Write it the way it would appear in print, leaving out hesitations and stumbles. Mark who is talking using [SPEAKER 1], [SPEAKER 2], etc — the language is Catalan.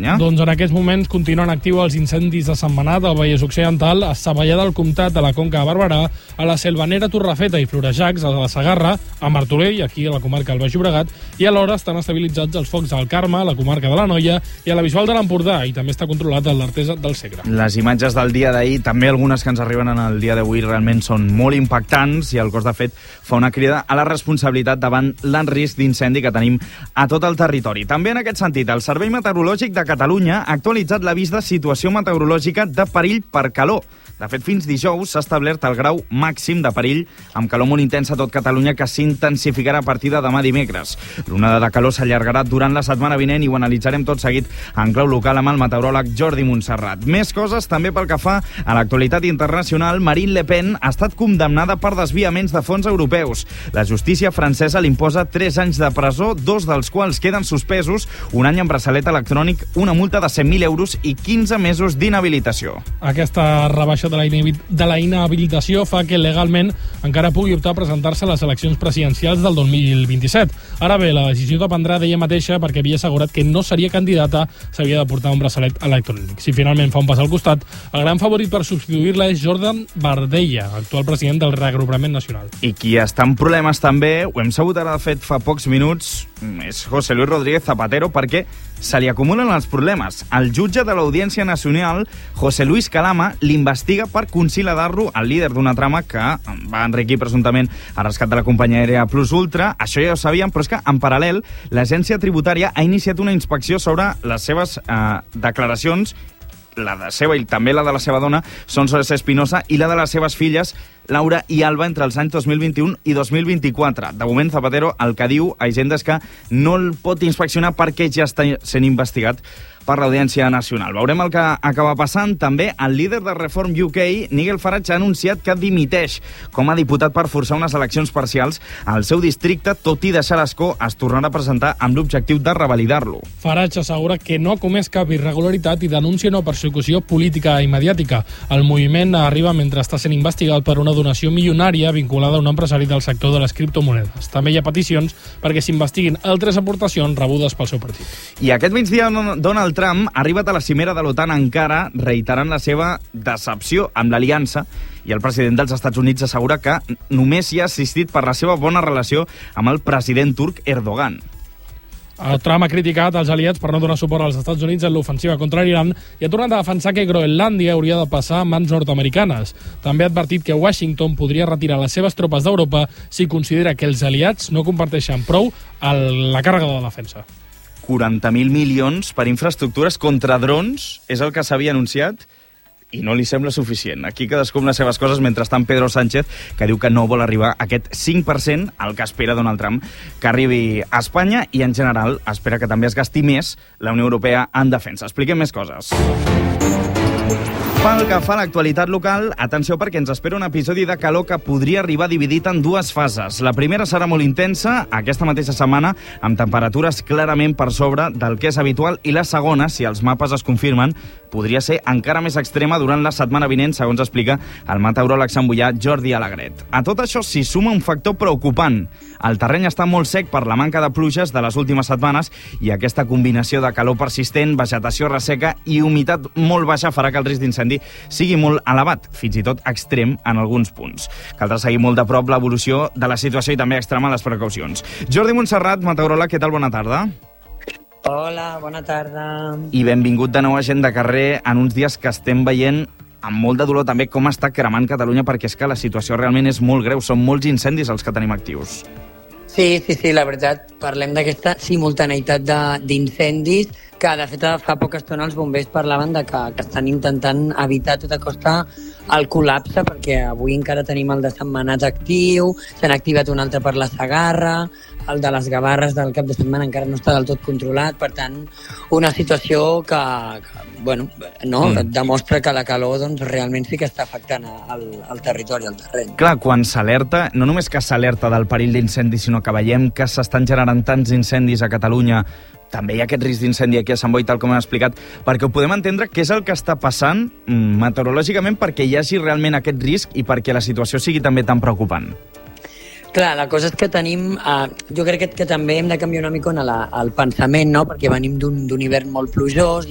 [SPEAKER 1] Catalunya.
[SPEAKER 2] Doncs en aquests moments continuen actius els incendis de Sentmenat, al Vallès Occidental, a Savallà del Comtat, a la Conca de Barberà, a la Selvanera, Torrefeta i Florejacs, a la Segarra, a Martorell, aquí a la comarca del Baix Llobregat, i alhora estan estabilitzats els focs al Carme, a la comarca de l'Anoia i a la Bisbal de l'Empordà, i també està controlat l'Artesa del Segre.
[SPEAKER 1] Les imatges del dia d'ahir, també algunes que ens arriben en el dia d'avui, realment són molt impactants, i el cos de fet fa una crida a la responsabilitat davant el risc d'incendi que tenim a tot el territori. També en aquest sentit, el Servei Meteorològic de Catalunya ha actualitzat l'avís de situació meteorològica de perill per calor. De fet, fins dijous s'ha establert el grau màxim de perill amb calor molt intensa a tot Catalunya, que s'intensificarà a partir de demà dimecres. L'onada de calor s'allargarà durant la setmana vinent i ho analitzarem tot seguit en clau local amb el meteoròleg Jordi Montserrat. Més coses també pel que fa a l'actualitat internacional. Marine Le Pen ha estat condemnada per desviaments de fons europeus. La justícia francesa li imposa 3 anys de presó, 2 dels quals queden suspesos, 1 any amb braçalet electrònic, una multa de 100.000 euros i 15 mesos d'inhabilitació.
[SPEAKER 2] Aquesta rebaixa de la inhabilitació fa que legalment encara pugui optar a presentar-se a les eleccions presidencials del 2027. Ara bé, la decisió dependrà d'ella mateixa perquè havia assegurat que no seria candidata, s'havia de portar un braçalet electrònic. Si finalment fa un pas al costat, el gran favorit per substituir-la és Jordan Bardella, actual president del Reagrupament Nacional.
[SPEAKER 1] I qui està en problemes també, ho hem sabut ara de fet fa pocs minuts, és José Luis Rodríguez Zapatero, perquè se li acumulen els problemes. El jutge de l'Audiència Nacional, José Luis Calama, l'investiga per considerar-lo el líder d'una trama que va enriquir presumptament el rescat de la companyia aèria Plus Ultra. Això ja ho sabíem, però és que en paral·lel l'agència tributària ha iniciat una inspecció sobre les seves declaracions, la de seva i també la de la seva dona, Sonsoles Espinosa, i la de les seves filles, Laura i Alba, entre els anys 2021 i 2024. De moment, Zapatero el que diu a Hisenda és que no el pot inspeccionar perquè ja està sent investigat per l'Audiència Nacional. Veurem el que acaba passant. També el líder de Reform UK, Nigel Farage, ha anunciat que dimiteix com a diputat per forçar unes eleccions parcials al seu districte, tot i deixar l'escó es tornarà a presentar amb l'objectiu de revalidar-lo.
[SPEAKER 2] Farage assegura que no ha comès cap irregularitat i denuncia una persecució política i mediàtica. El moviment arriba mentre està sent investigat per una donació milionària vinculada a un empresari del sector de les criptomonedes. També hi ha peticions perquè s'investiguin altres aportacions rebudes pel seu partit.
[SPEAKER 1] I aquest migdia Donald Trump ha arribat a la cimera de l'OTAN a Ankara, reiterant la seva decepció amb l'aliança, i el president dels Estats Units assegura que només hi ha assistit per la seva bona relació amb el president turc Erdogan.
[SPEAKER 2] Trump ha criticat els aliats per no donar suport als Estats Units en l'ofensiva contra l'Iran i ha tornat a defensar que Groenlàndia hauria de passar a mans nord-americanes. També ha advertit que Washington podria retirar les seves tropes d'Europa si considera que els aliats no comparteixen prou la càrrega de la defensa.
[SPEAKER 1] 40.000 milions per infraestructures contra drons és el que s'havia anunciat i no li sembla suficient. Aquí cadascú amb les seves coses, mentrestant Pedro Sánchez, que diu que no vol arribar a aquest 5% al que espera Donald Trump que arribi a Espanya, i en general espera que també es gasti més la Unió Europea en defensa. Expliquem més coses. Pel que fa a l'actualitat local, atenció perquè ens espera un episodi de calor que podria arribar dividit en 2 fases. La primera serà molt intensa, aquesta mateixa setmana, amb temperatures clarament per sobre del que és habitual, i la segona, si els mapes es confirmen, podria ser encara més extrema durant la setmana vinent, segons explica el meteoròleg santboià Jordi Alegret. A tot això s'hi suma un factor preocupant. El terreny està molt sec per la manca de pluges de les últimes setmanes, i aquesta combinació de calor persistent, vegetació resseca i humitat molt baixa farà que el risc d'incendi sigui molt elevat, fins i tot extrem en alguns punts. Caldrà seguir molt de prop l'evolució de la situació i també extremar les precaucions. Jordi Montserrat, meteoròleg, què tal? Bona tarda.
[SPEAKER 3] Hola, bona tarda.
[SPEAKER 1] I benvingut de nou a Gent de Carrer en uns dies que estem veient amb molt de dolor també com està cremant Catalunya, perquè és que la situació realment és molt greu, són molts incendis els que tenim actius.
[SPEAKER 3] Sí, la veritat, parlem d'aquesta simultaneïtat d'incendis que, de fet, fa poca estona els bombers parlaven de que estan intentant evitar a tota costa el col·lapse, perquè avui encara tenim el de Sentmenat actiu, s'han activat un altre per la Segarra, el de les Gavarres del cap de setmana encara no està del tot controlat, per tant, una situació que demostra que la calor doncs, realment sí que està afectant el territori, el terreny.
[SPEAKER 1] Clar, quan s'alerta, no només que s'alerta del perill d'incendi, sinó que veiem que s'estan generant tants incendis a Catalunya, també hi ha aquest risc d'incendi aquí a Sant Boi, tal com hem explicat, perquè ho podem entendre què és el que està passant meteorològicament perquè hi hagi realment aquest risc i perquè la situació sigui també tan preocupant.
[SPEAKER 3] Clar, la cosa és que tenim... jo crec que també hem de canviar una mica el pensament, no? Perquè venim d'un hivern molt plujós